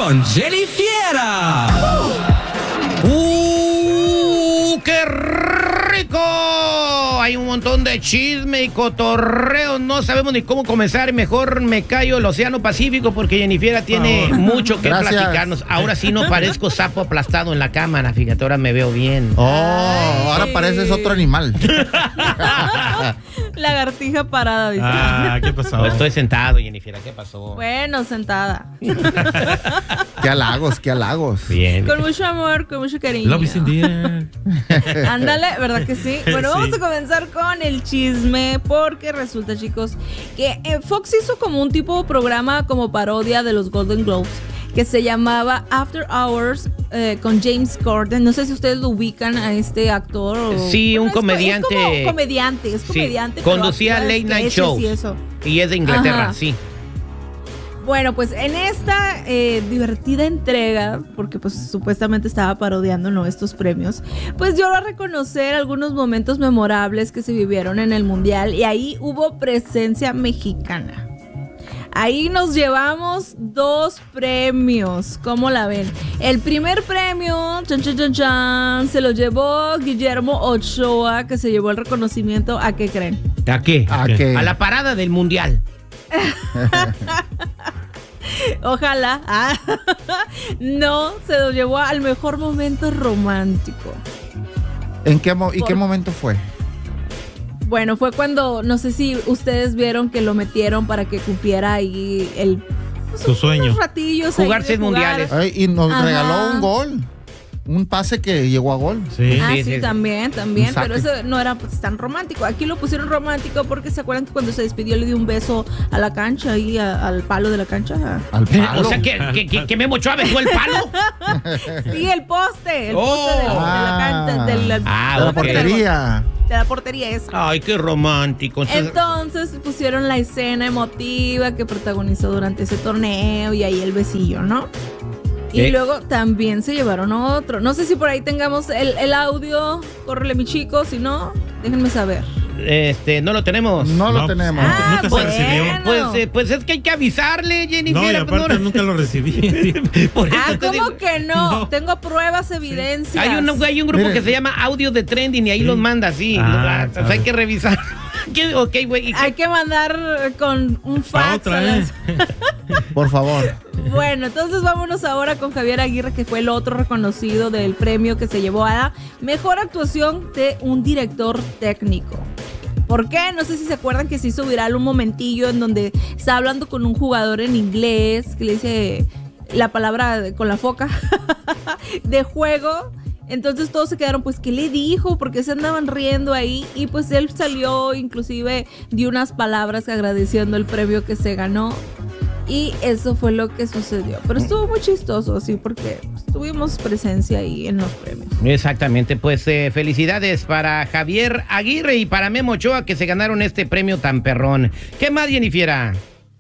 con Jenny Fiera. ¡Qué rico! Hay un montón de chisme y cotorreo. No sabemos ni cómo comenzar. Mejor me callo el Océano Pacífico porque Jennifer tiene mucho que platicarnos. Ahora sí no parezco sapo aplastado en la cámara. Fíjate, ahora me veo bien. Ahora pareces otro animal. Lagartija parada, dice. ¿Qué pasó? No, estoy sentado, Jennifer. ¿Qué pasó? Bueno, sentada. Qué halagos, qué halagos. Bien. Con mucho amor, con mucho cariño. Love is in the air. Ándale, ¿verdad que sí? Bueno, Sí. vamos a comenzar con el chisme porque resulta, chicos, que Fox hizo como un tipo de programa como parodia de los Golden Globes que se llamaba After Hours con James Corden. No sé si ustedes lo ubican a este actor. Sí, un comediante. Es como comediante, es comediante. Sí, conducía Late Night Shows. Y es de Inglaterra, Ajá. sí. Bueno, pues en esta divertida entrega, porque pues supuestamente estaba parodiando, ¿no?, estos premios, pues dio a reconocer algunos momentos memorables que se vivieron en el Mundial y ahí hubo presencia mexicana. Ahí nos llevamos 2 premios, ¿cómo la ven? El primer premio, se lo llevó Guillermo Ochoa, que se llevó el reconocimiento, ¿a qué creen? ¿A qué? ¿A qué? A la parada del Mundial. Ojalá. No, se lo llevó al mejor momento romántico. ¿Y qué momento fue? Bueno, fue cuando, no sé si ustedes vieron que lo metieron para que cumpliera ahí Su sueño. unos ratillos. Jugar ahí de 6 mundiales. Ay, y nos Ajá. regaló un gol. Un pase que llegó a gol. Sí. Sí. También, Un saque. pero eso no era pues tan romántico. Aquí lo pusieron romántico porque se acuerdan que cuando se despidió le dio un beso a la cancha, ahí al palo de la cancha. Al palo. O sea, que Memo Ochoa besó el palo. Sí, el poste de la cancha, de la de la portería. De la portería esa. Ay, qué romántico. Entonces pusieron la escena emotiva que protagonizó durante ese torneo y ahí el besillo, ¿no? Y luego también se llevaron otro. No sé si por ahí tengamos el audio. Córrele, mi chico. Si no, déjenme saber. No lo tenemos. No lo tenemos. Nunca se recibió. Pues es que hay que avisarle, Jenny. No, y aparte nunca lo recibí. Por eso te ¿Cómo digo. que no? No. Tengo pruebas, evidencias. Hay un grupo Miren. que se llama Audio de Trending y ahí Sí. los manda así. Pues hay que revisar. Ok, güey. Hay que mandar con un fax. Otra, a las- Por favor. Bueno, entonces vámonos ahora con Javier Aguirre, que fue el otro reconocido del premio que se llevó a la mejor actuación de un director técnico. ¿Por qué? No sé si se acuerdan que se hizo viral un momentillo en donde está hablando con un jugador en inglés que le dice la palabra con la foca de juego. Entonces todos se quedaron, pues, ¿qué le dijo? Porque se andaban riendo ahí. Y pues él salió, inclusive dio unas palabras agradeciendo el premio que se ganó. Y eso fue lo que sucedió. Pero estuvo muy chistoso, sí, porque tuvimos presencia ahí en los premios. Exactamente, pues felicidades para Javier Aguirre y para Memo Ochoa que se ganaron este premio tan perrón. ¿Qué más, Jennifer?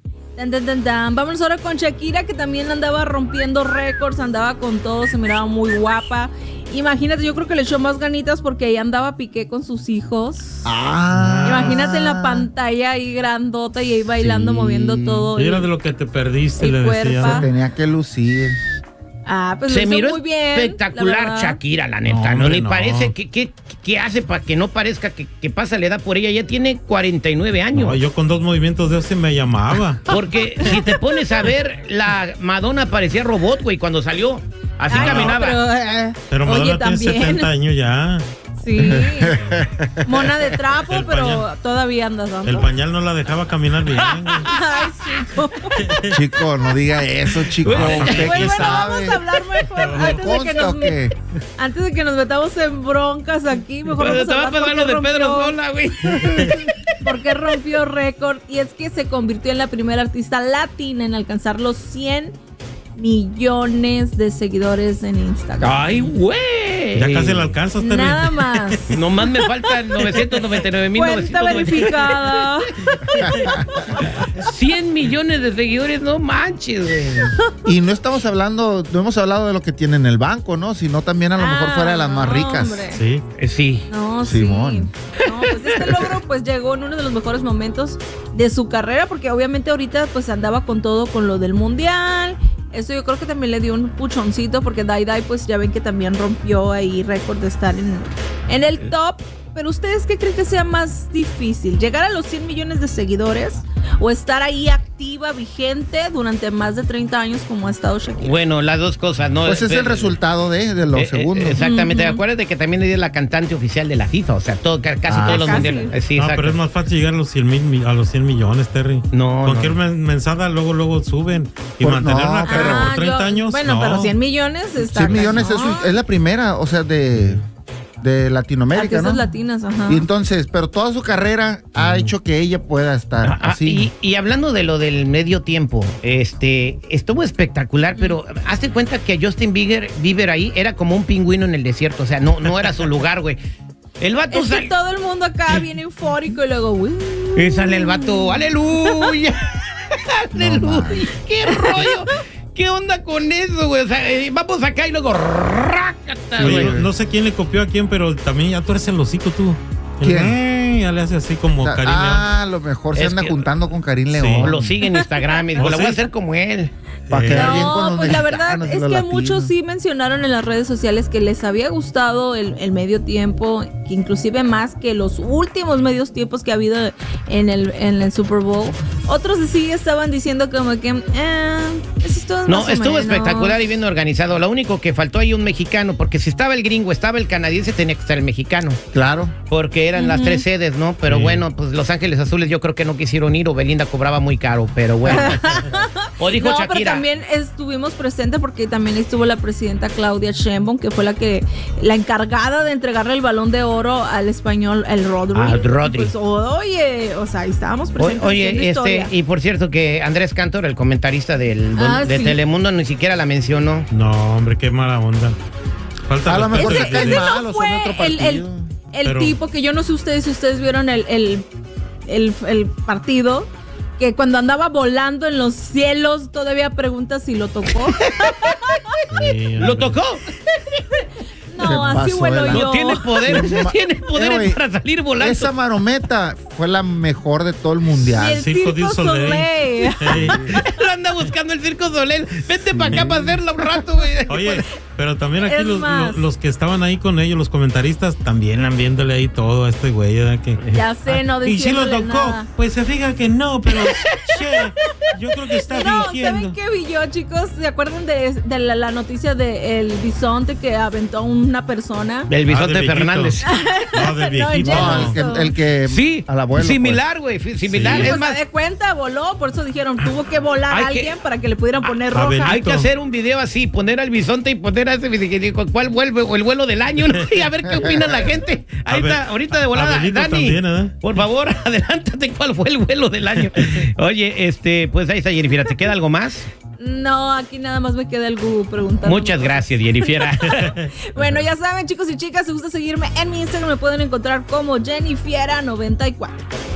Vámonos ahora con Shakira, que también andaba rompiendo récords, andaba con todo, se miraba muy guapa. Imagínate, yo creo que le echó más ganitas porque ahí andaba Piqué con sus hijos. Imagínate en la pantalla ahí grandota y ahí bailando, moviendo todo. Era de lo que te perdiste, el le decía. cuerpo. Tenía que lucir. Pues Se lo hizo miró muy bien, la espectacular verdad. Shakira, la neta. No, No, hombre, ni no. parece. ¿Qué hace para que no parezca que pasa la edad por ella? Ya tiene 49 años. No, yo con 2 movimientos de ese me llamaba. Porque si te pones a ver, la Madonna parecía robot, güey, cuando salió. Así Ay, no, caminaba. Pero oye, Madonna tiene también. 70 años ya. Sí. Mona de trapo, El pero pañal. todavía andas dando. El pañal no la dejaba caminar bien. Ay, sí. Chico, no diga eso, chico. Bueno, ¿Usted Pues qué bueno, sabe? vamos a hablar mejor antes de que nos metamos en broncas aquí. Mejor Pero vamos te va a a pasar hablar lo de Pedro Sola, güey. porque rompió récord. Y es que se convirtió en la primera artista latina en alcanzar los 100 millones de seguidores en Instagram. Ay, güey. Ya casi la alcanzas, Terry. Nada más. Nomás me faltan 999,999. Cuenta verificada. 100 millones de seguidores, no manches, güey. Y no hemos hablado de lo que tiene en el banco, ¿no? Sino también a lo mejor fuera de las más ricas. Hombre. Sí. Sí. No, Simón. sí. No, pues este logro pues llegó en uno de los mejores momentos de su carrera, porque obviamente ahorita pues andaba con todo con lo del mundial Eso yo creo que también le dio un puchoncito porque Dai Dai pues ya ven que también rompió ahí récord de estar en el top. Pero ¿ustedes qué creen que sea más difícil? ¿Llegar a los 100 millones de seguidores o estar ahí activa, vigente durante más de 30 años como ha estado Shakira? Bueno, las dos cosas, ¿no? Pues es el resultado de los segundos. Exactamente. Acuérdate que también es la cantante oficial de la FIFA, o sea, casi todos los casi. mundiales. Sí, No, exacto. pero es más fácil llegar a los 100 millones, Terry. No, Cualquier mensada luego suben. Y Por- mantener no, una carrera por 30 años, Bueno, no. pero 100 millones está 100 millones cañón. es la primera, o sea, de Latinoamérica, Artistas ¿no? latinas, ajá. Y entonces, pero toda su carrera ha hecho que ella pueda estar así. Y hablando de lo del medio tiempo, estuvo espectacular, pero hazte cuenta que Justin Bieber ahí era como un pingüino en el desierto, o sea, no era su lugar, güey. El vato Es que todo el mundo acá viene eufórico y luego, y sale el vato, aleluya, aleluya, qué rollo. ¿Qué onda con eso, güey? O sea, vamos acá y luego rácata, Oye, güey. no sé quién le copió a quién, pero también ya tú eres el hocico tú. ¿Quién? Ya le hace así como Karim León. A lo mejor se Es anda que- juntando con Karim Sí. León. O lo sigue en Instagram y dijo, ¿Oh, la voy a sí? hacer como él. Para quedar bien con No, los pues la verdad mexicanos y es los que latinos. muchos sí mencionaron en las redes sociales que les había gustado el medio tiempo, que inclusive más que los últimos medios tiempos que ha habido en el Super Bowl. Otros sí estaban diciendo como que, eso es todo No, más o estuvo menos. espectacular y bien organizado. Lo único que faltó ahí un mexicano, porque si estaba el gringo, estaba el canadiense, tenía que estar el mexicano. Claro. Porque eran las tres sedes, ¿no? Pero Sí. bueno, pues Los Ángeles Azules yo creo que no quisieron ir o Belinda cobraba muy caro, pero bueno. O dijo No, pero Shakira. también estuvimos presentes porque también estuvo la presidenta Claudia Sheinbaum, que fue la encargada de entregarle el Balón de Oro al español, el Rodri. Ah, Rodri. Pues, oye, o sea, ahí estábamos presentes. haciendo Oye, historia. y por cierto que Andrés Cantor, el comentarista de Sí. Telemundo, ni siquiera la mencionó. No, hombre, qué mala onda. Falta A lo respeto mejor que se caen tiene. mal, no o fue son otro el partido. Pero- tipo que yo no sé si ustedes vieron el partido, que cuando andaba volando en los cielos todavía pregunta si lo tocó. Sí, ¿Lo hombre. tocó? No, Se así pasó vuelo de la- yo. No tiene poderes, Ma- tiene poderes Oye, para salir volando. Esa marometa fue la mejor de todo el Y mundial. el Circo Circo du Soleil. Soleil. Ey. Lo anda buscando el Circo Soleil. Vente para acá para hacerlo un rato, güey. Oye, pero también aquí Es más. los que estaban ahí con ellos, los comentaristas, también andan viéndole ahí todo a este güey. ¿verdad? Que, Ya sé, no y si lo diciéndole tocó, nada. pues se fija que no, pero che, yo creo que está No, fingiendo. ¿saben qué vi yo, chicos? ¿Se acuerdan de la noticia del bisonte que aventó una persona? El bisonte del viejito. Fernández. No, del No, viejito. ya. No, el que Sí, al abuelo. similar, güey, similar. Sí. Es Pues más, se de cuenta, voló, por eso dijeron, tuvo que volar Hay a que- alguien para que le pudieran poner roja. Abelito. hay que hacer un video así, poner al bisonte y poner a ese ¿cuál vuelve o el vuelo del año? ¿no? Y a ver qué opina la gente. Ahí Abel- está, ahorita de volada. Abelito Dani, también, ¿eh? por favor, adelántate cuál fue el vuelo del año. Oye, pues ahí está Jennifer, ¿te queda algo más? No, aquí nada más me queda el Google preguntando. Muchas gracias, Jennifer. Bueno, ya saben, chicos y chicas, si gusta seguirme en mi Instagram, me pueden encontrar como Jennifiera94.